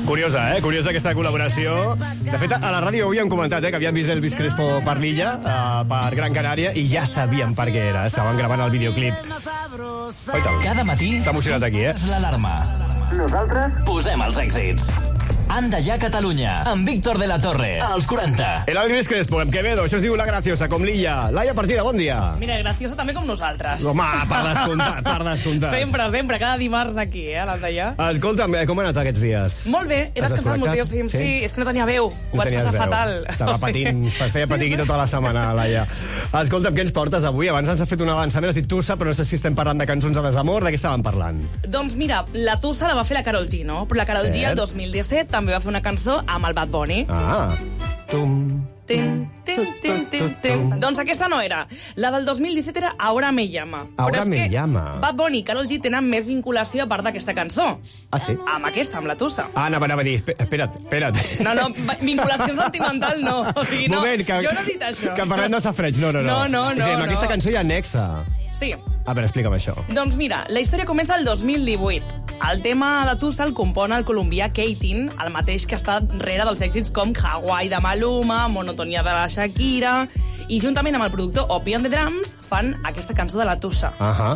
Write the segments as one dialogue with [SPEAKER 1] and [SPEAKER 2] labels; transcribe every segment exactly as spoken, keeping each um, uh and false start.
[SPEAKER 1] Curiosa, eh? Curiosa aquesta col·laboració. De fet, a la ràdio avui hem comentat eh, que havien vist Elvis Crespo per l'illa, uh, per Gran Canària, i ja sabíem per què era. Estaven gravant el videoclip. Oi, tal?
[SPEAKER 2] Cada matí
[SPEAKER 1] s'ha emocionat aquí, eh?
[SPEAKER 2] L'alarma.
[SPEAKER 3] Nosaltres
[SPEAKER 2] posem els èxits. Anda ja Catalunya, amb Víctor de la Torre, als quaranta.
[SPEAKER 1] El Elvis Crespo, amb Quevedo, això es diu La Graciosa, com l'illa. Laia Partida, bon dia.
[SPEAKER 4] Mira, graciosa també com nosaltres.
[SPEAKER 1] Home, per descomptat, per descomptat.
[SPEAKER 4] Sempre, sempre, cada dimarts aquí, eh, a l'Aldeià.
[SPEAKER 1] Escolta'm, com ha anat aquests dies?
[SPEAKER 4] Molt bé, he
[SPEAKER 1] Has
[SPEAKER 4] descansat moltíssim.
[SPEAKER 1] desconnectat?
[SPEAKER 4] Sí? sí, és que no tenia veu, ho
[SPEAKER 1] No
[SPEAKER 4] vaig
[SPEAKER 1] tenies
[SPEAKER 4] passar
[SPEAKER 1] veu.
[SPEAKER 4] fatal.
[SPEAKER 1] Estava
[SPEAKER 4] O sigui,
[SPEAKER 1] patint, feia patir aquí tota la setmana, Laia. Escolta'm, què ens portes avui? Abans ens ha fet un avançament, has dit Tussa, però no sé si estem parlant de cançons de desamor, de què estàvem parlant?
[SPEAKER 4] Doncs mira, la Tussa la va fer la Karol G, no? Però la Karol G
[SPEAKER 1] Cert.
[SPEAKER 4] el dos mil disset també va fer una cançó amb el Bad Bunny.
[SPEAKER 1] Ah, tum...
[SPEAKER 4] Tin, tin, tin, tin, tin. Doncs aquesta no era. La del dos mil disset era Ahora me llama.
[SPEAKER 1] Ahora
[SPEAKER 4] Però és
[SPEAKER 1] me
[SPEAKER 4] que
[SPEAKER 1] llama.
[SPEAKER 4] Bad Bunny i Karol G tenen més vinculació a part d'aquesta cançó.
[SPEAKER 1] Ah, sí?
[SPEAKER 4] Amb aquesta, amb la Tussa.
[SPEAKER 1] Ah, anava, anava a dir, espe- espera't, espera't.
[SPEAKER 4] No, no, va- vinculació sentimental no. O sigui, no,
[SPEAKER 1] Moment, que,
[SPEAKER 4] jo no he dit això.
[SPEAKER 1] que parlem de safreig. No, no, no.
[SPEAKER 4] No, no, no,
[SPEAKER 1] Sí, amb
[SPEAKER 4] no.
[SPEAKER 1] aquesta cançó hi ha nexa.
[SPEAKER 4] Sí.
[SPEAKER 1] A veure, explica'm això.
[SPEAKER 4] Doncs mira, la història comença el dos mil divuit. El tema de Tussa el compon el colombià Keitin, el mateix que està darrere dels èxits com Hawaii de Maluma, Monotonia de la Shakira, i juntament amb el productor Opi and the Drums fan aquesta cançó de la Tussa.
[SPEAKER 1] Ahà.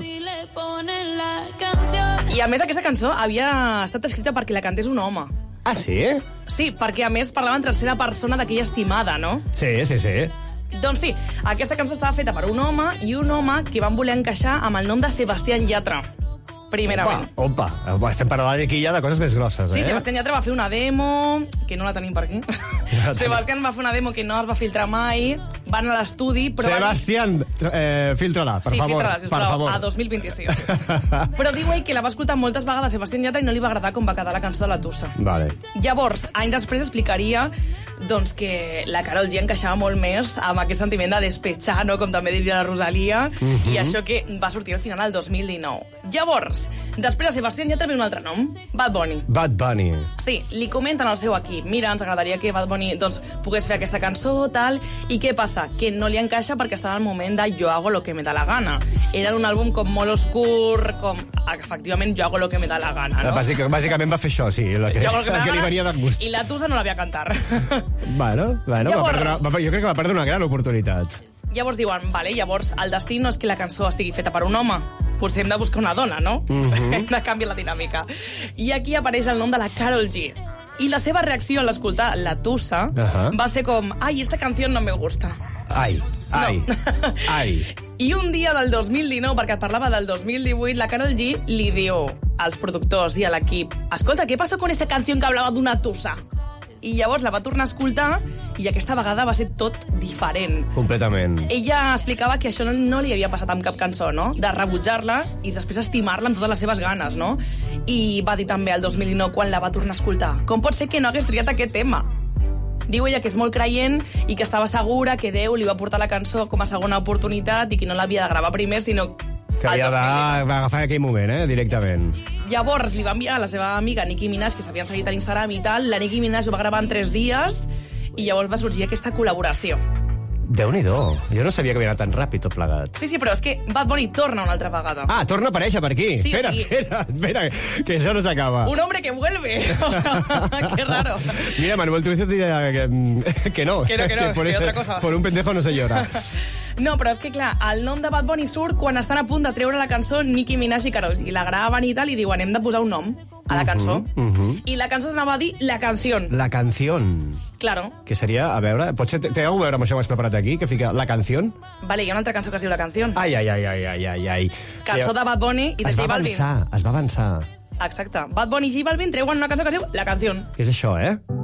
[SPEAKER 4] I a més aquesta cançó havia estat escrita perquè la cantés un home.
[SPEAKER 1] Ah, sí?
[SPEAKER 4] Sí, perquè a més parlava en tercera persona d'aquella estimada, no?
[SPEAKER 1] Sí, sí, sí.
[SPEAKER 4] Doncs sí, aquesta cançó estava feta per un home i un home que van voler encaixar amb el nom de Sebastián Yatra, primerament.
[SPEAKER 1] Opa, opa, estem parlant aquí ja de coses més grosses,
[SPEAKER 4] Sí,
[SPEAKER 1] eh?
[SPEAKER 4] Sebastián Yatra va fer una demo, que no la tenim per aquí.
[SPEAKER 1] tenim.
[SPEAKER 4] Sebastián va fer una demo que no es va filtrar mai, van a l'estudi, però... van-
[SPEAKER 1] Sebastián, eh, filtra-la, per
[SPEAKER 4] sí,
[SPEAKER 1] favor.
[SPEAKER 4] filtra-la,
[SPEAKER 1] per
[SPEAKER 4] sisplau,
[SPEAKER 1] favor.
[SPEAKER 4] a dos mil vint-i-sis. Però diu ell que la va escoltar moltes vegades Sebastián Yatra i no li va agradar com va quedar la cançó de la Tussa.
[SPEAKER 1] Vale.
[SPEAKER 4] Llavors, anys després explicaria doncs, que la Karol G encaixava molt més amb aquest sentiment de despetxar, no? Com també diria la Rosalia, uh -huh. i això que va sortir al final del dos mil dinou. Llavors, després de Sebastián Yatra ve un altre nom, Bad Bunny.
[SPEAKER 1] Bad Bunny.
[SPEAKER 4] Sí, li comenten al seu equip, mira, ens agradaria que Bad Bunny doncs, pogués fer aquesta cançó, tal, i què passa? Que no li encaixa perquè estava en el moment de yo hago lo que me da la gana. Era un àlbum com molt oscur, com, efectivament, yo hago lo que me da la gana, no?
[SPEAKER 1] Bàsic, bàsicament va fer això, sí, el que,
[SPEAKER 4] Yo hago lo que me
[SPEAKER 1] el
[SPEAKER 4] da
[SPEAKER 1] que
[SPEAKER 4] la
[SPEAKER 1] li
[SPEAKER 4] gana,
[SPEAKER 1] venia de gust.
[SPEAKER 4] I la Tussa no la havia cantar.
[SPEAKER 1] Bueno, bueno va
[SPEAKER 4] Llavors-
[SPEAKER 1] perdre, una- va, jo crec que va perdre una gran oportunitat.
[SPEAKER 4] Llavors diuen, vale, llavors el destí no és que la cançó estigui feta per un home, potser hem de buscar una dona, no? Uh -huh. Hem de canviar la dinàmica. I aquí apareix el nom de la Karol G. I la seva reacció a l'escoltar la Tussa
[SPEAKER 1] Uh -huh.
[SPEAKER 4] va ser com, ai, esta canción no me gusta.
[SPEAKER 1] Ai, ai,
[SPEAKER 4] No.
[SPEAKER 1] ai.
[SPEAKER 4] I un dia del dos mil dinou, perquè et parlava del dos mil divuit, la Karol G li diu als productors i a l'equip, escolta, què passa con esa canción que hablava d'una Tussa? I llavors la va tornar a escoltar i aquesta vegada va ser tot diferent.
[SPEAKER 1] Completament.
[SPEAKER 4] Ella explicava que això no, no li havia passat amb cap cançó, no? De rebutjar-la i després estimar-la amb totes les seves ganes, no? I va dir també el dos mil dinou, quan la va tornar a escoltar, com pot ser que no hagués triat aquest tema? Diu ella que és molt creient i que estava segura que Déu li va portar la cançó com a segona oportunitat i que no l'havia de gravar primer, sinó
[SPEAKER 1] Que havia
[SPEAKER 4] el dos mil dinou.
[SPEAKER 1] d'agafar aquell moment, eh, directament.
[SPEAKER 4] Llavors li va enviar a la seva amiga Nicki Minaj, que s'havien seguit a l'Instagram i tal, la Nicki Minaj ho va gravar en tres dies i llavors va sorgir aquesta col·laboració.
[SPEAKER 1] Déu-n'hi-do. Jo no sabia que havia anat tan ràpid tot plegat.
[SPEAKER 4] Sí, sí, però és que Bad Bunny torna una altra vegada.
[SPEAKER 1] Ah, torna a aparèixer per aquí.
[SPEAKER 4] Sí,
[SPEAKER 1] espera,
[SPEAKER 4] sí.
[SPEAKER 1] espera, espera, que això no s'acaba.
[SPEAKER 4] Un hombre que vuelve. O sea, qué raro.
[SPEAKER 1] Mira, Manuel Turizo diria que, que no.
[SPEAKER 4] Que no, que no,
[SPEAKER 1] por,
[SPEAKER 4] que
[SPEAKER 1] ese-
[SPEAKER 4] otra cosa.
[SPEAKER 1] por un pendejo no se llora.
[SPEAKER 4] No, però és que, clar, el nom de Bad Bunny surt quan estan a punt de treure la cançó Nicki Minaj i Karol G. La graven i tal, i diuen, hem de posar un nom a la cançó.
[SPEAKER 1] Uh -huh, uh -huh.
[SPEAKER 4] I la cançó s'anava a dir La Canción.
[SPEAKER 1] La canción.
[SPEAKER 4] Claro.
[SPEAKER 1] Que seria, a veure, potser té, té alguna a veure amb això que has preparat aquí, que fica La canción?
[SPEAKER 4] Vale, hi ha una altra cançó que es diu La Canción.
[SPEAKER 1] Ai, ai, ai, ai, ai, ai, ai.
[SPEAKER 4] Cançó de Bad Bunny i de
[SPEAKER 1] Es va
[SPEAKER 4] J Balvin.
[SPEAKER 1] avançar, es va avançar.
[SPEAKER 4] Exacte. Bad Bunny i J Balvin treuen una cançó que es diu La Canción.
[SPEAKER 1] Què és això, eh?